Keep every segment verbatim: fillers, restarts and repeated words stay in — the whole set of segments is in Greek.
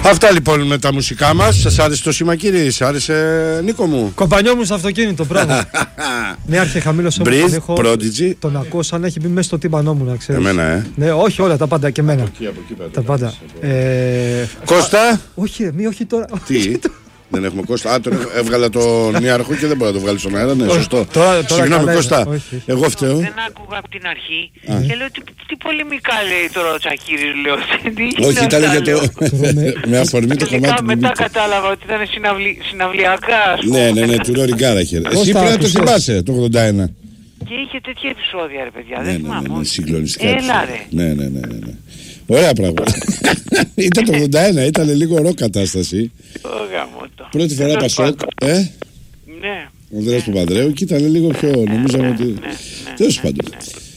Αυτά λοιπόν με τα μουσικά μας. Σας άρεσε το σήμα, κύριε? Σας άρεσε, Νίκο μου? Κομπανιό μου στο αυτοκίνητο, πράγμα. Ναι, άρχιε χαμήλωσε όμως τον ήχο. Prodigy. Τον ακούω σαν να έχει μπει μέσα στο τύμπανό μου, να ξέρεις. Εμένα, ε. Ναι, όχι όλα, τα πάντα και εμένα. Από εκεί, από εκεί, τα πάντα. Από... Ε... Κώστα. Όχι, ρε, μη, όχι τώρα. Τι? Δεν έχουμε Κώστα. Α, τον έβγαλα τον Νιάρχο και δεν μπορώ να το βγάλει στον αέρα. Ναι, σωστό. Τώρα, τώρα Συγγνώμη, Κώστα. Όχι. Εγώ φταίω. Δεν άκουγα από την αρχή Α. και λέω τι, τι πολεμικά λέει τώρα ο Τσακίρης, λέω. Όχι, ήταν για το. Με αφορμή το κομμάτι. Μετά κατάλαβα ότι ήταν συναυλιακά. Ναι, ναι, ναι, του Ρόρι Γκάλαχερ. Εσύ πρέπει να το θυμάσαι το ογδόντα ένα. Και είχε τέτοια επεισόδια, ρε παιδιά. Δεν θυμάμαι. Συγκλονιστικά. Έλα, ρε. Ναι, ναι, ναι. Ωραία πράγματα. Ήταν το ογδόντα ένα, ήταν λίγο ρο κατάσταση. Πρώτη φορά Πασόκ. Ε? Ναι. Ο Ανδρέας Παπανδρέου και ήταν λίγο πιο. Νομίζαμε ότι. Τέλος πάντων.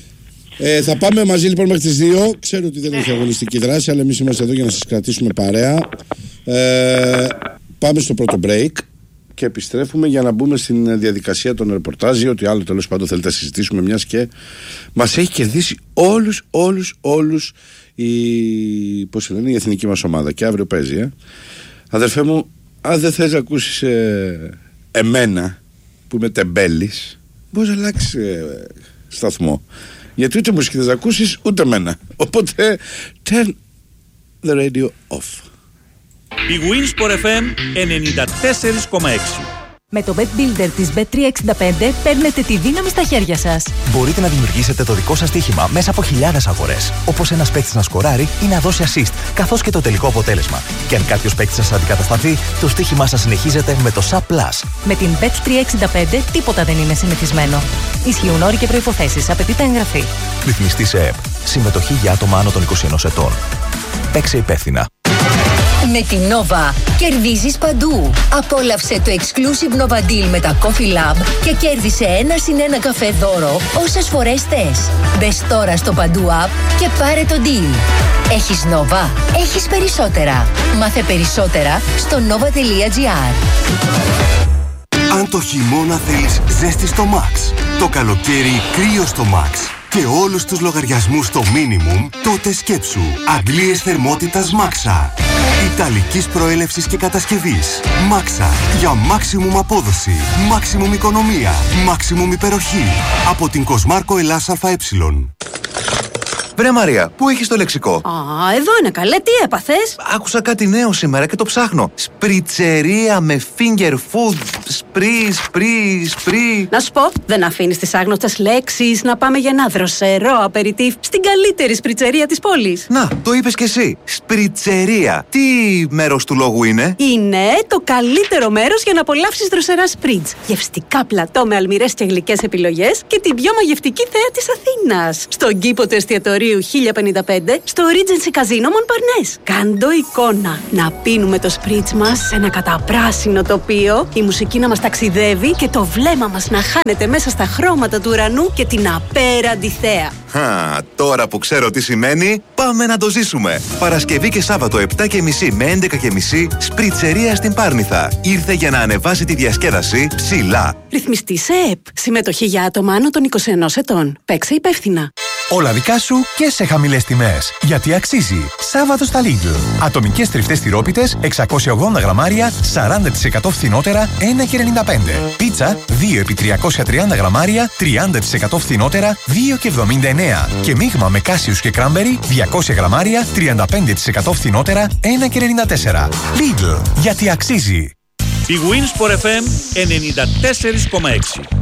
Ε, θα πάμε μαζί λοιπόν μέχρι τις δύο. Ξέρω ότι δεν έχει αγωνιστική δράση, αλλά εμείς είμαστε εδώ για να σας κρατήσουμε παρέα. Ε, πάμε στο πρώτο break και επιστρέφουμε για να μπούμε στην διαδικασία των ρεπορτάζ ή ό,τι άλλο τέλος πάντων θέλετε να συζητήσουμε, μιας και μας έχει κερδίσει όλους, όλους, όλους η, πώς λένε, η εθνική μας ομάδα και αύριο παίζει. Ε. Αδερφέ μου, αν δεν θες να ακούσεις ε, εμένα που είμαι τεμπέλης, μπορείς να αλλάξεις ε, σταθμό. Γιατί ούτε μουσική θες να ακούσεις ούτε εμένα. Οπότε turn the radio off. Η Winsport εφ εμ ενενήντα τέσσερα κόμμα έξι. Με το Bet Builder της μπετ τριακόσια εξήντα πέντε παίρνετε τη δύναμη στα χέρια σας. Μπορείτε να δημιουργήσετε το δικό σας στοίχημα μέσα από χιλιάδες αγορές. Όπως ένας παίκτης να σκοράρει ή να δώσει assist, καθώς και το τελικό αποτέλεσμα. Και αν κάποιος παίκτης σας αντικατασταθεί, το στοίχημά σας συνεχίζεται με το Sub Plus. Με την μπετ τριακόσια εξήντα πέντε τίποτα δεν είναι συνηθισμένο. Ισχύουν όροι και προϋποθέσεις. Απαιτείται εγγραφή. Ρυθμιστή σε ΕΠ. Συμμετοχή για άτομα άνω των είκοσι ενός ετών. Παίξε υπεύθυνα. Με την Nova κερδίζεις παντού. Απόλαυσε το exclusive Nova Deal με τα Coffee Lab και κέρδισε ένα συν ένα καφέ δώρο όσες φορές θες. Μπες τώρα στο Παντού App και πάρε το deal. Έχεις Nova, έχεις περισσότερα. Μάθε περισσότερα στο nova τελεία gr. Αν το χειμώνα θέλεις ζέστη στο Max, το καλοκαίρι κρύο στο Max και όλους τους λογαριασμούς στο minimum, τότε σκέψου αντλίες θερμότητας Maxa. Ιταλικής προέλευσης και κατασκευής. Maxa. Για maximum απόδοση, maximum οικονομία, maximum υπεροχή. Από την Κοσμάρκο Ελλάς ΑΕ. Βρε Μαρία, πού έχεις το λεξικό? Α, εδώ είναι καλέ, τι έπαθες? Άκουσα κάτι νέο σήμερα και το ψάχνω. Σπριτσερία με finger food. Σπρι, σπρι, σπρι. Να σου πω, δεν αφήνεις τις άγνωστες λέξεις να πάμε για ένα δροσερό απεριτίφ στην καλύτερη σπριτσερία της πόλης. Να, το είπες κι εσύ. Σπριτσερία. Τι μέρος του λόγου είναι? Είναι το καλύτερο μέρος για να απολαύσεις δροσερά σπριτς. Γευστικά πλατό με αλμυρές και γλυκές επιλογές και την πιο μαγευτική θέα της Αθήνας. Στον κήπο του εστιατορίου χίλια πενήντα πέντε στο Regency Casino Montparnasse. Κάντο εικόνα. Να πίνουμε το σπριτς μας σε ένα καταπράσινο τοπίο, η μουσική να μας ταξιδεύει και το βλέμμα μας να χάνεται μέσα στα χρώματα του ουρανού και την απέραντη θέα. Χα, τώρα που ξέρω τι σημαίνει, πάμε να το ζήσουμε. Παρασκευή και Σάββατο επτά και μισή με έντεκα και μισή, σπριτσερία στην Πάρνηθα. Ήρθε για να ανεβάσει τη διασκέδαση ψηλά. Ρυθμιστή σε ΕΠ. Συμμετοχή για άτομα άνω των είκοσι ενός ετών. Παίξε υπεύθυνα. Όλα δικά σου και σε χαμηλές τιμές. Γιατί αξίζει. Σάββατο στα Lidl. Ατομικές τριφτές τυρόπιτες εξακόσια ογδόντα γραμμάρια, σαράντα τοις εκατό φθηνότερα, ένα και ενενήντα πέντε. Πίτσα δύο επί τριακόσια τριάντα γραμμάρια, τριάντα τοις εκατό φθηνότερα, δύο και εβδομήντα εννέα. Και μείγμα με κάσιους και κράμπερι, διακόσια γραμμάρια, τριάντα πέντε τοις εκατό φθηνότερα, ένα και ενενήντα τέσσερα. Lidl. Γιατί αξίζει. Η Winsport εφ εμ ενενήντα τέσσερα κόμμα έξι.